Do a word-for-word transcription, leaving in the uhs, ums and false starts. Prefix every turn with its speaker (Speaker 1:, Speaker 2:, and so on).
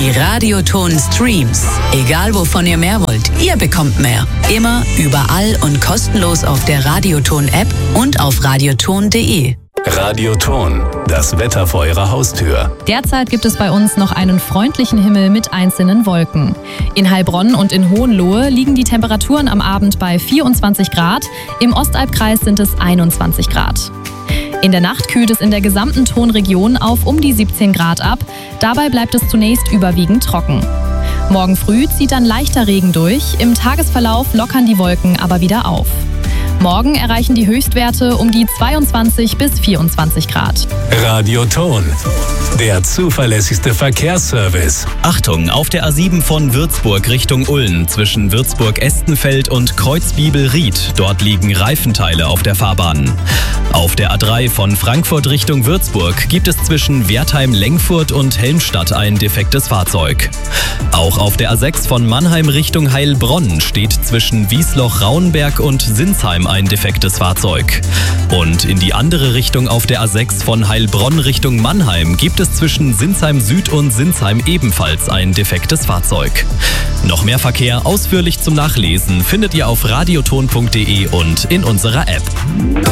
Speaker 1: Die Radioton-Streams. Egal wovon ihr mehr wollt, ihr bekommt mehr. Immer, überall und kostenlos auf der Radioton-App und auf radioton punkt de.
Speaker 2: Radioton, das Wetter vor Ihrer Haustür.
Speaker 3: Derzeit gibt es bei uns noch einen freundlichen Himmel mit einzelnen Wolken. In Heilbronn und in Hohenlohe liegen die Temperaturen am Abend bei vierundzwanzig Grad, im Ostalbkreis sind es einundzwanzig Grad. In der Nacht kühlt es in der gesamten Tonregion auf um die siebzehn Grad ab, dabei bleibt es zunächst überwiegend trocken. Morgen früh zieht dann leichter Regen durch, im Tagesverlauf lockern die Wolken aber wieder auf. Morgen erreichen die Höchstwerte um die zweiundzwanzig bis vierundzwanzig Grad.
Speaker 2: Radioton, der zuverlässigste Verkehrsservice.
Speaker 4: Achtung, auf der A sieben von Würzburg Richtung Ulm zwischen Würzburg-Estenfeld und Kreuzbiebel-Ried. Dort liegen Reifenteile auf der Fahrbahn. Auf der A drei von Frankfurt Richtung Würzburg gibt es zwischen Wertheim-Lengfurt und Helmstadt ein defektes Fahrzeug. Auch auf der A sechs von Mannheim Richtung Heilbronn steht zwischen Wiesloch-Rauenberg und Sinsheim ein defektes Fahrzeug. Und in die andere Richtung auf der A sechs von Heilbronn Richtung Mannheim gibt es zwischen Sinsheim Süd und Sinsheim ebenfalls ein defektes Fahrzeug. Noch mehr Verkehr ausführlich zum Nachlesen findet ihr auf radioton punkt de und in unserer App.